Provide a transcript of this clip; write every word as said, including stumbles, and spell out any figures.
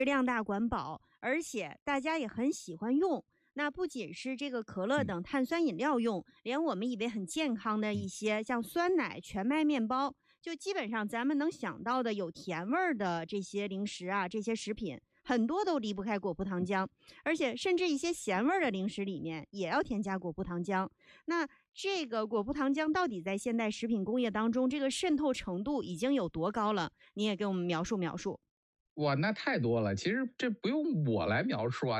量大管饱，而且大家也很喜欢用。那不仅是这个可乐嗯等碳酸饮料用，连我们以为很健康的一嗯些像酸奶、全麦面包，就基本上咱们能想到的有甜味儿的这些零食啊，这些食品，很多都离不开果葡糖浆，而且甚至一些咸味儿的零食里面也要添加果葡糖浆。那这个果葡糖浆到底在现代食品工业当中，这个渗透程度已经有多高了？你也给我们描述描述。 哇，那太多了。其实这不用我来描述啊，